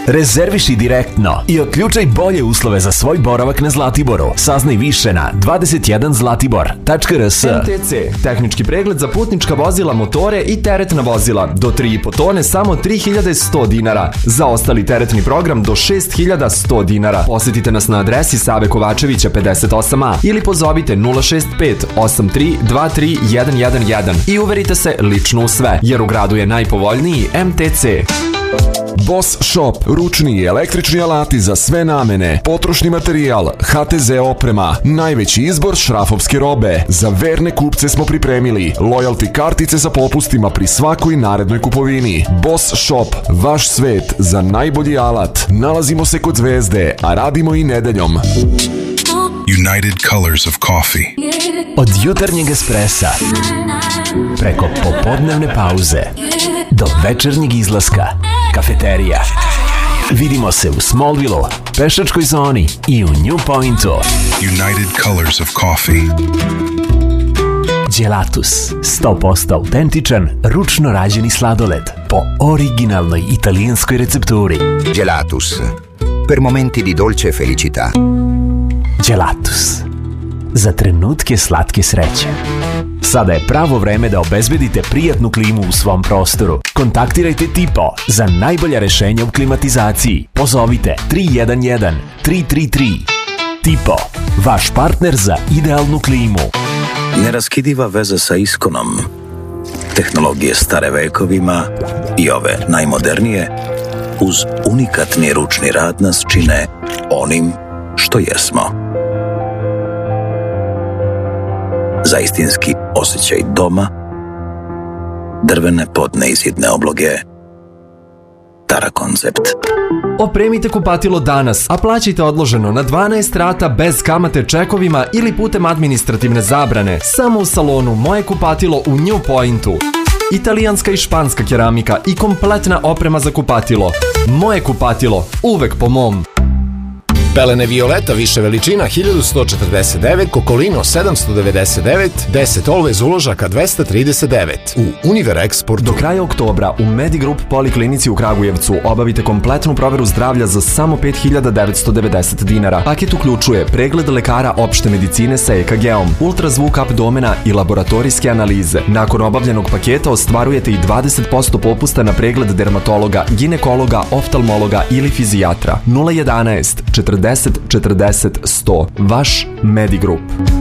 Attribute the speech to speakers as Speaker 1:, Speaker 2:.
Speaker 1: Rezerviši direktno i otključaj bolje uslove za svoj boravak na Zlatiboru. Saznaj više na 21zlatibor.rs.
Speaker 2: MTC, tehnički pregled za putnička vozila, motore i teretna vozila. Do 3,5 tone samo 3100 dinara. Za ostali teretni program do 6100 dinara. Posjetite nas na adresi Save Kovačevića 58A ili pozovite 065 83 23 111 i uverite se lično u sve, jer u gradu je najpovoljniji MTC.
Speaker 3: Boss Shop, ručni i električni alati za sve namene, potrošni materijal, HTZ oprema, najveći izbor šrafovske robe. Za verne kupce smo pripremili loyalty kartice sa popustima pri svakoj narednoj kupovini. Boss Shop, vaš svet za najbolji alat. Nalazimo se kod Zvezde, a radimo i nedeljom.
Speaker 4: United Colors of Coffee.
Speaker 1: Od jutarnjeg espresa, preko popodnevne pauze, do večernjeg izlaska, kafeterija. Vidimo se u Smallville, pešačkoj zoni i u New Pointu.
Speaker 4: United Colors of Coffee.
Speaker 1: Gelatus, 100% autentičan, ručno rađeni sladoled po originalnoj italijanskoj recepturi.
Speaker 5: Gelatus, per momenti di dolce felicità.
Speaker 1: Gelatus, za trenutke slatke sreće. Sada je pravo vreme da obezbedite prijatnu klimu u svom prostoru. Kontaktirajte Tipo za najbolja rešenja u klimatizaciji. Pozovite 311 333. Tipo, vaš partner za idealnu klimu.
Speaker 6: Neraskidiva veza sa Iskonom. Tehnologije stare vekovima i ove najmodernije, uz unikatni ručni rad nas čine onim što jesmo. Za istinski osjećaj doma, drvene podne i zidne obloge, Tara Koncept.
Speaker 2: Opremite kupatilo danas, a plaćajte odloženo na 12 rata bez kamate čekovima ili putem administrativne zabrane. Samo u salonu Moje kupatilo u New Pointu. Italijanska i španska keramika i kompletna oprema za kupatilo. Moje kupatilo, uvek po mom.
Speaker 7: Pelene Violeta više veličina 1149, Kokolino 799, 10 Always uložaka 239 u Univer Export.
Speaker 2: Do kraja oktobra u Medigroup Poliklinici u Kragujevcu obavite kompletnu proveru zdravlja za samo 5990 dinara. Paket uključuje pregled lekara opšte medicine sa EKG-om, ultrazvuk abdomena i laboratorijske analize. Nakon obavljenog paketa ostvarujete i 20% popusta na pregled dermatologa, ginekologa, oftalmologa ili fizijatra. 011 40 40 100. Vaš Medigroup.